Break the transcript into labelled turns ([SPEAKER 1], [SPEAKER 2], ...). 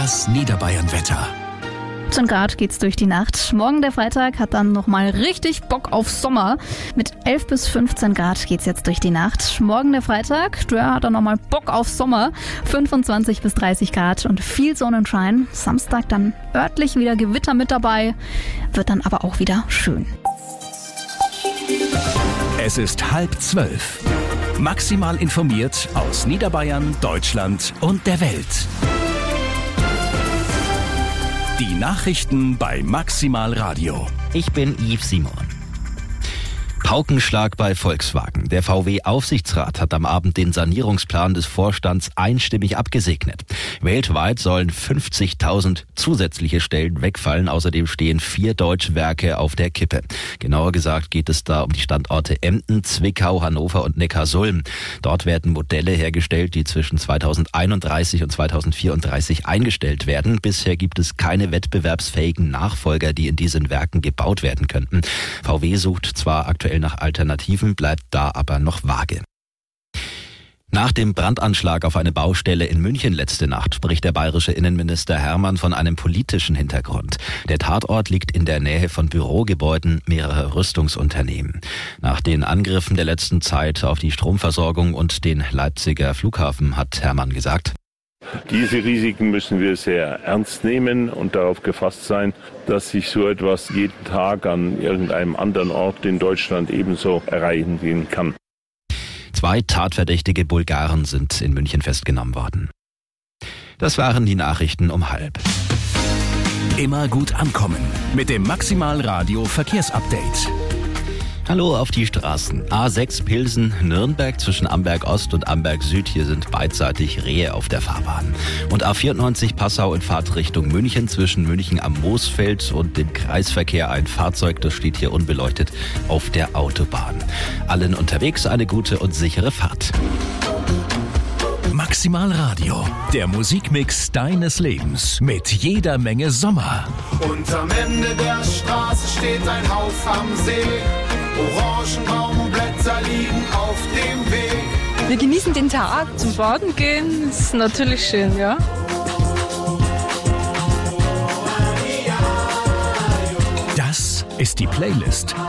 [SPEAKER 1] Das Niederbayern-Wetter.
[SPEAKER 2] 15 Grad geht's durch die Nacht. Morgen der Freitag hat dann nochmal richtig Bock auf Sommer. Mit 11 bis 15 Grad geht's jetzt durch die Nacht. Morgen der Freitag, der hat dann nochmal Bock auf Sommer. 25 bis 30 Grad und viel Sonnenschein. Samstag dann örtlich wieder Gewitter mit dabei. Wird dann aber auch wieder schön.
[SPEAKER 1] Es ist 11:30. Maximal informiert aus Niederbayern, Deutschland und der Welt. Die Nachrichten bei Maximal Radio.
[SPEAKER 3] Ich bin Yves Simon. Paukenschlag bei Volkswagen. Der VW-Aufsichtsrat hat am Abend den Sanierungsplan des Vorstands einstimmig abgesegnet. Weltweit sollen 50.000 zusätzliche Stellen wegfallen. Außerdem stehen 4 deutsche Werke auf der Kippe. Genauer gesagt geht es da um die Standorte Emden, Zwickau, Hannover und Neckarsulm. Dort werden Modelle hergestellt, die zwischen 2031 und 2034 eingestellt werden. Bisher gibt es keine wettbewerbsfähigen Nachfolger, die in diesen Werken gebaut werden könnten. VW sucht zwar aktuell nach Alternativen, bleibt da aber noch vage. Nach dem Brandanschlag auf eine Baustelle in München letzte Nacht spricht der bayerische Innenminister Hermann von einem politischen Hintergrund. Der Tatort liegt in der Nähe von Bürogebäuden mehrerer Rüstungsunternehmen. Nach den Angriffen der letzten Zeit auf die Stromversorgung und den Leipziger Flughafen hat Hermann gesagt:
[SPEAKER 4] Diese Risiken müssen wir sehr ernst nehmen und darauf gefasst sein, dass sich so etwas jeden Tag an irgendeinem anderen Ort in Deutschland ebenso ereignen kann.
[SPEAKER 3] 2 tatverdächtige Bulgaren sind in München festgenommen worden. Das waren die Nachrichten um 12:30.
[SPEAKER 1] Immer gut ankommen mit dem Maximal Radio Verkehrsupdate.
[SPEAKER 3] Hallo auf die Straßen. A6 Pilsen-Nürnberg zwischen Amberg Ost und Amberg Süd. Hier sind beidseitig Rehe auf der Fahrbahn. Und A94 Passau in Fahrtrichtung München zwischen München am Moosfeld und dem Kreisverkehr. Ein Fahrzeug, das steht hier unbeleuchtet auf der Autobahn. Allen unterwegs eine gute und sichere Fahrt.
[SPEAKER 1] Maximal Radio, der Musikmix deines Lebens mit jeder Menge Sommer.
[SPEAKER 5] Und am Ende der Straße steht ein Haus am See. Orangenbaumblätter liegen auf dem Weg.
[SPEAKER 6] Wir genießen den Tag, zum Baden gehen, ist natürlich schön, ja.
[SPEAKER 1] Das ist die Playlist